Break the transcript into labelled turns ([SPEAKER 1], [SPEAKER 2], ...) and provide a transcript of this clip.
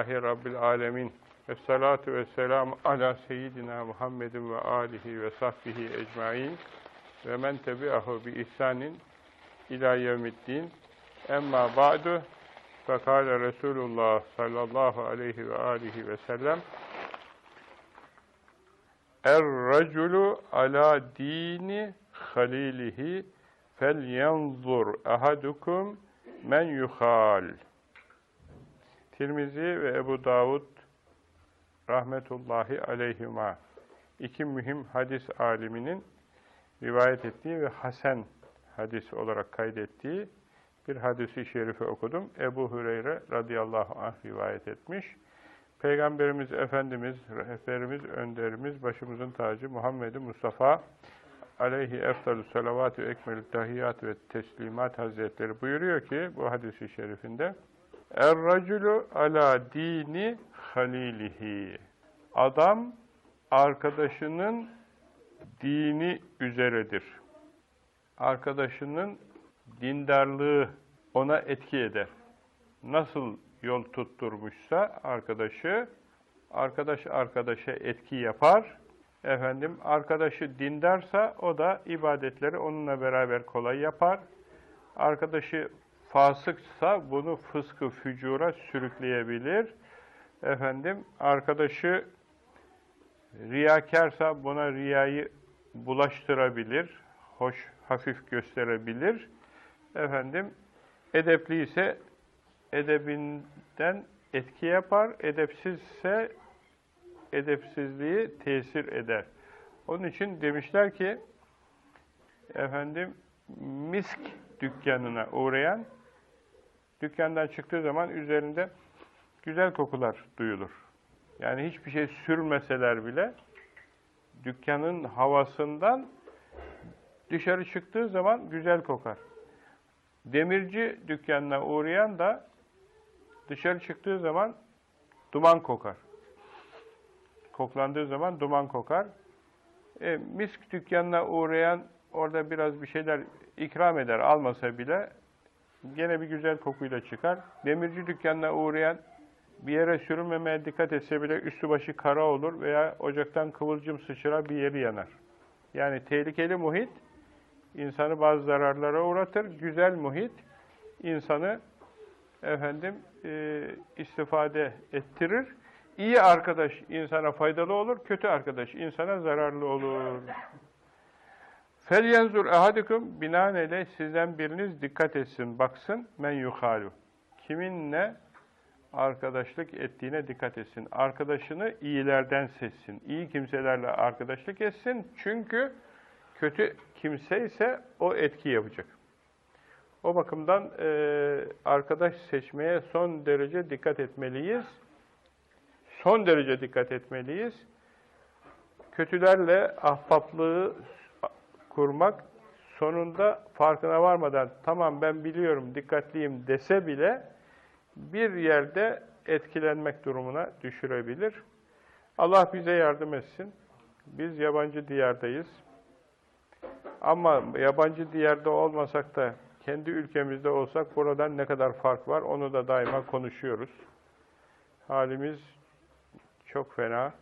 [SPEAKER 1] Rabbil alemin. Esselatu vesselamu ala seyyidina Muhammedin ve alihi ve sahbihi ecmain ve men tebi'ahu bi ihsanin ila yevmiddin. Emma ba'du. Fekale Resulullah sallallahu aleyhi ve alihi ve sellem: Er-raculu ala dini halilihi felyanzur ahadukum men yuhal. Tirmizi ve Ebu Davud rahmetullahi aleyhima iki mühim hadis aliminin rivayet ettiği ve hasen hadis olarak kaydettiği bir hadisi şerifi okudum. Ebu Hureyre radıyallahu anh rivayet etmiş. Peygamberimiz Efendimiz, rehberimiz, önderimiz, başımızın tacı Muhammed-i Mustafa aleyhi eftalü salavatü ekmelü tahiyyat ve teslimat hazretleri buyuruyor ki bu hadisi şerifinde: Er-raculu ala dini halilihi. Adam arkadaşının dini üzeredir. Arkadaşının dindarlığı ona etki eder. Nasıl yol tutturmuşsa arkadaş arkadaşa etki yapar. Arkadaşı dindarsa o da ibadetleri onunla beraber kolay yapar. Arkadaşı fasıksa bunu fıskı fücura sürükleyebilir. Arkadaşı riyakarsa buna riyayı bulaştırabilir, hafif gösterebilir. Edepli ise edebinden etki yapar, edepsizse edepsizliği tesir eder. Onun için demişler ki, misk dükkanına uğrayan, dükkandan çıktığı zaman üzerinde güzel kokular duyulur. Yani hiçbir şey sürmeseler bile dükkanın havasından dışarı çıktığı zaman güzel kokar. Demirci dükkanına uğrayan da dışarı çıktığı zaman duman kokar. Koklandığı zaman duman kokar. Misk dükkanına uğrayan orada biraz bir şeyler ikram eder, almasa bile gene bir güzel kokuyla çıkar. Demirci dükkanına uğrayan bir yere sürünmemeye dikkat etse bile üstü başı kara olur veya ocaktan kıvılcım sıçrar, bir yeri yanar. Yani tehlikeli muhit insanı bazı zararlara uğratır. Güzel muhit insanı istifade ettirir. İyi arkadaş insana faydalı olur, kötü arkadaş insana zararlı olur. Felyenzur ahadukum, binaenaleyh sizden biriniz dikkat etsin, baksın, men yuhalu. Kiminle arkadaşlık ettiğine dikkat etsin. Arkadaşını iyilerden seçsin. İyi kimselerle arkadaşlık etsin. Çünkü kötü kimse ise o etki yapacak. O bakımdan arkadaş seçmeye son derece dikkat etmeliyiz. Son derece dikkat etmeliyiz. Kötülerle ahbaplığı kurmak sonunda farkına varmadan tamam ben biliyorum, dikkatliyim dese bile bir yerde etkilenmek durumuna düşürebilir. Allah bize yardım etsin. Biz yabancı diyardayız. Ama yabancı diyarda olmasak da kendi ülkemizde olsak buradan ne kadar fark var onu da daima konuşuyoruz. Halimiz çok fena.